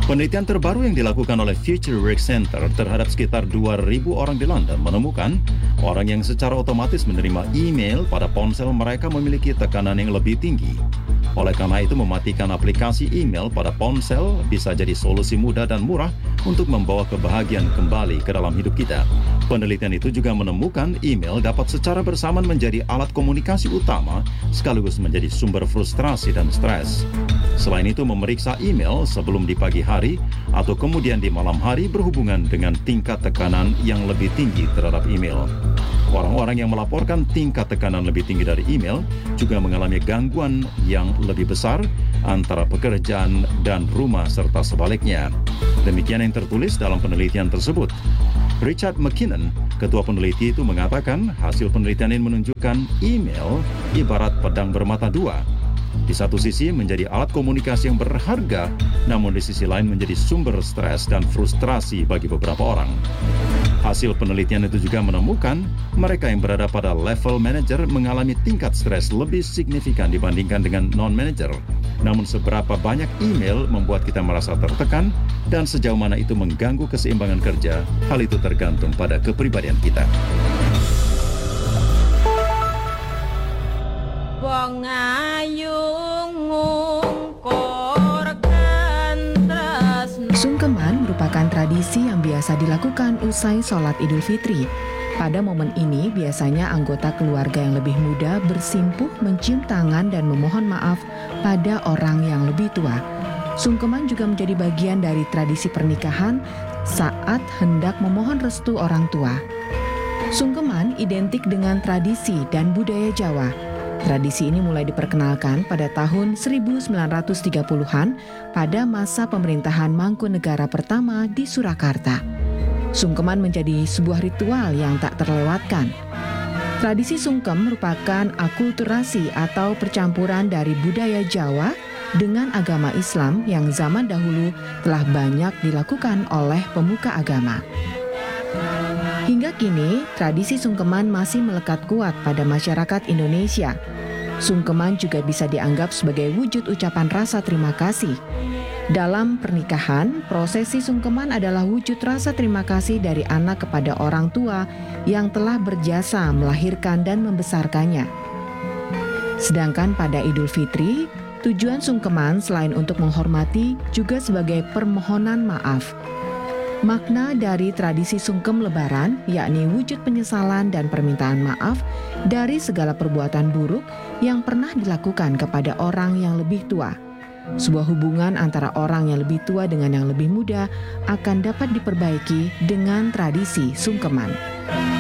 Penelitian terbaru yang dilakukan oleh Future Work Center terhadap sekitar 2.000 orang di London menemukan orang yang secara otomatis menerima email pada ponsel mereka memiliki tekanan yang lebih tinggi. Oleh karena itu, mematikan aplikasi email pada ponsel bisa jadi solusi mudah dan murah untuk membawa kebahagiaan kembali ke dalam hidup kita. Penelitian itu juga menemukan email dapat secara bersamaan menjadi alat komunikasi utama sekaligus menjadi sumber frustrasi dan stres. Selain itu, memeriksa email sebelum di pagi hari atau kemudian di malam hari berhubungan dengan tingkat tekanan yang lebih tinggi terhadap email. Orang-orang yang melaporkan tingkat tekanan lebih tinggi dari email juga mengalami gangguan yang lebih besar antara pekerjaan dan rumah serta sebaliknya. Demikian yang tertulis dalam penelitian tersebut. Richard McKinnon, ketua peneliti itu mengatakan hasil penelitian ini menunjukkan email ibarat pedang bermata dua. Di satu sisi menjadi alat komunikasi yang berharga, namun di sisi lain menjadi sumber stres dan frustrasi bagi beberapa orang. Hasil penelitian itu juga menemukan mereka yang berada pada level manager mengalami tingkat stres lebih signifikan dibandingkan dengan non-manager. Namun seberapa banyak email membuat kita merasa tertekan dan sejauh mana itu mengganggu keseimbangan kerja, hal itu tergantung pada kepribadian kita. Wong ayung ngungkurkan tresno. Sungkeman merupakan tradisi yang biasa dilakukan usai sholat Idul Fitri. Pada momen ini biasanya anggota keluarga yang lebih muda bersimpuh mencium tangan dan memohon maaf pada orang yang lebih tua. Sungkeman juga menjadi bagian dari tradisi pernikahan saat hendak memohon restu orang tua. Sungkeman identik dengan tradisi dan budaya Jawa. Tradisi ini mulai diperkenalkan pada tahun 1930-an pada masa pemerintahan Mangkunegara pertama di Surakarta. Sungkeman menjadi sebuah ritual yang tak terlewatkan. Tradisi sungkem merupakan akulturasi atau percampuran dari budaya Jawa dengan agama Islam yang zaman dahulu telah banyak dilakukan oleh pemuka agama. Hingga kini, tradisi sungkeman masih melekat kuat pada masyarakat Indonesia. Sungkeman juga bisa dianggap sebagai wujud ucapan rasa terima kasih. Dalam pernikahan, prosesi sungkeman adalah wujud rasa terima kasih dari anak kepada orang tua yang telah berjasa melahirkan dan membesarkannya. Sedangkan pada Idul Fitri, tujuan sungkeman selain untuk menghormati juga sebagai permohonan maaf. Makna dari tradisi sungkem lebaran yakni wujud penyesalan dan permintaan maaf dari segala perbuatan buruk yang pernah dilakukan kepada orang yang lebih tua. Sebuah hubungan antara orang yang lebih tua dengan yang lebih muda akan dapat diperbaiki dengan tradisi sungkeman.